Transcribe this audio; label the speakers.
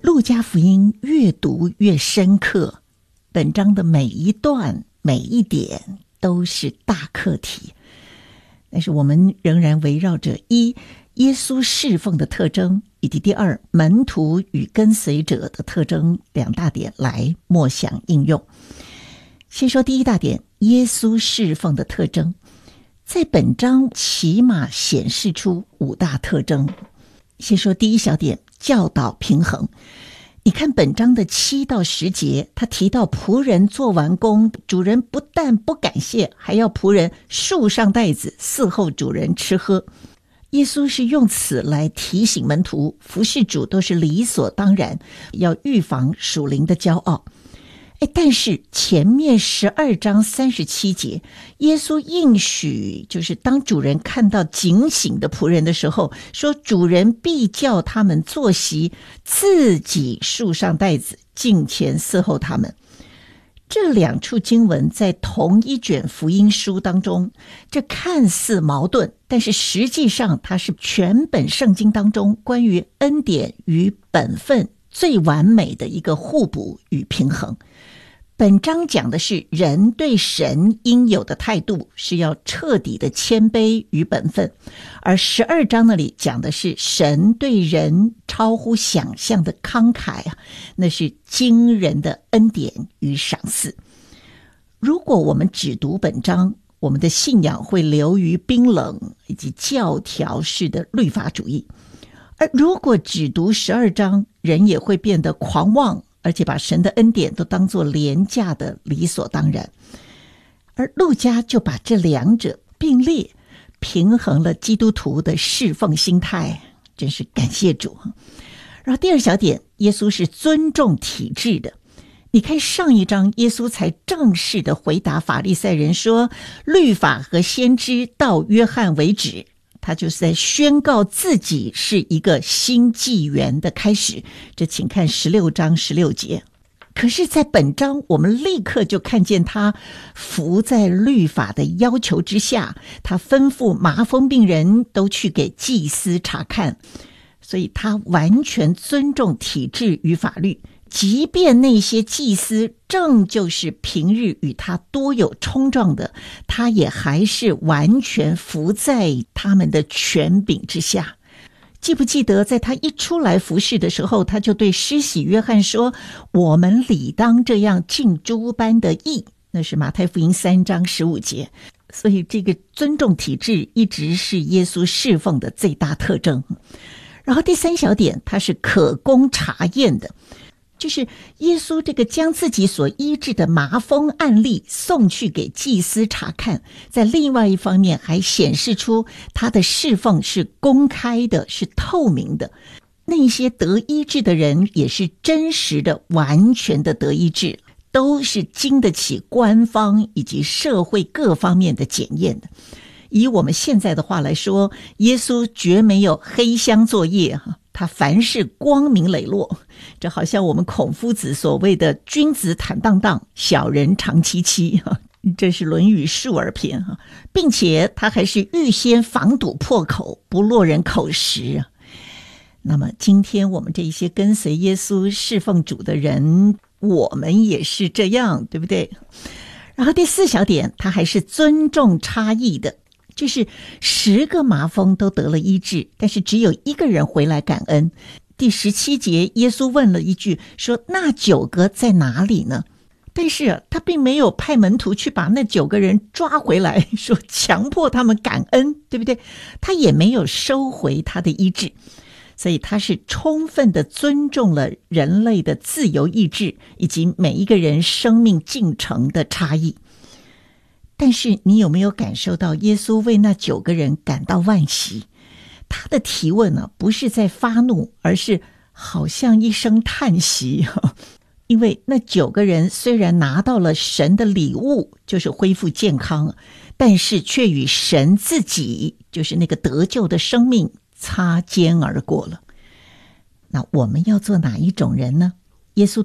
Speaker 1: 路加福音越读越深刻，本章的每一段每一点都是大课题，但是我们仍然围绕着一耶稣侍奉的特征，以及第二门徒与跟随者的特征两大点来默想应用。先说第一大点，耶稣侍奉的特征，在本章起码显示出五大特征。先说第一小点，教导平衡。你看本章的7到10节，他提到仆人做完工，主人不但不感谢，还要仆人束上带子伺候主人吃喝。耶稣是用此来提醒门徒，服侍主都是理所当然，要预防属灵的骄傲。但是前面12章37节，耶稣应许，就是当主人看到警醒的仆人的时候，说主人必叫他们坐席，自己束上带子，近前伺候他们。这两处经文在同一卷福音书当中，这看似矛盾，但是实际上它是全本圣经当中关于恩典与本分最完美的一个互补与平衡。本章讲的是人对神应有的态度，是要彻底的谦卑与本分，而12章那里讲的是神对人超乎想象的慷慨啊，那是惊人的恩典与赏赐。如果我们只读本章，我们的信仰会流于冰冷以及教条式的律法主义，而如果只读12章，人也会变得狂妄，而且把神的恩典都当作廉价的理所当然。而路加就把这两者并列，平衡了基督徒的侍奉心态，真是感谢主。然后第二小点，耶稣是尊重体制的。你看上一章，耶稣才正式的回答法利赛人说，律法和先知到约翰为止，他就是在宣告自己是一个新纪元的开始。这请看16章16节。可是在本章，我们立刻就看见他服在律法的要求之下，他吩咐麻风病人都去给祭司查看，所以他完全尊重体制与法律，即便那些祭司正就是平日与他多有冲撞的，他也还是完全服在他们的权柄之下。记不记得在他一出来服侍的时候，他就对施洗约翰说，我们理当这样尽诸般的义，那是马太福音3章15节。所以这个尊重体制一直是耶稣侍奉的最大特征。然后第三小点，他是可供查验的，就是耶稣这个将自己所医治的麻风案例送去给祭司查看，在另外一方面还显示出他的侍奉是公开的，是透明的。那些得医治的人也是真实的完全的得医治，都是经得起官方以及社会各方面的检验的。以我们现在的话来说，耶稣绝没有黑箱作业，他凡事光明磊落。这好像我们孔夫子所谓的君子坦荡荡，小人长戚戚，这是《论语·述而篇》，并且他还是预先防堵破口，不落人口实。那么今天我们这些跟随耶稣侍奉主的人，我们也是这样，对不对？然后第四小点，他还是尊重差异的，就是10个麻风都得了医治，但是只有1个人回来感恩。第17节，耶稣问了一句，说那9个在哪里呢？但是他并没有派门徒去把那9个人抓回来，说强迫他们感恩，对不对？他也没有收回他的医治，所以他是充分的尊重了人类的自由意志以及每一个人生命进程的差异。但是你有没有感受到耶稣为那9个人感到惋惜？他的提问呢，不是在发怒，而是好像一声叹息。因为那9个人虽然拿到了神的礼物，就是恢复健康，但是却与神自己，就是那个得救的生命擦肩而过了。那我们要做哪一种人呢？耶稣